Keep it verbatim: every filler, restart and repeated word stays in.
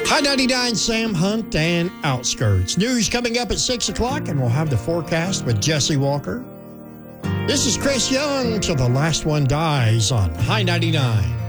High ninety-nine, Sam Hunt and Outskirts. News coming up at six o'clock, and we'll have the forecast with Jesse Walker. This is Chris Young till the last one dies on High ninety-nine.